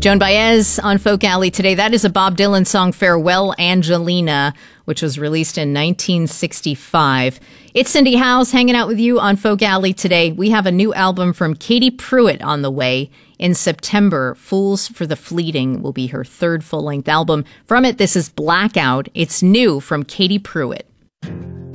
Joan Baez on Folk Alley today. That is a Bob Dylan song, Farewell Angelina, which was released in 1965. It's Cindy Howes hanging out with you on Folk Alley today. We have a new album from Katie Pruitt on the way in September. Fools for the Fleeting will be her third full-length album. From it, this is Blackout. It's new from Katie Pruitt.